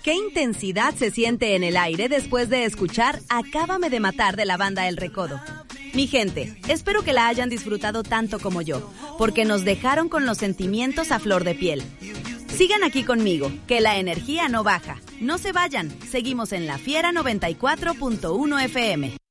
¿Qué intensidad se siente en el aire después de escuchar Acábame de matar de la banda El Recodo? Mi gente, espero que la hayan disfrutado tanto como yo, porque nos dejaron con los sentimientos a flor de piel. Sigan aquí conmigo, que la energía no baja. No se vayan, seguimos en La Fiera 94.1 FM.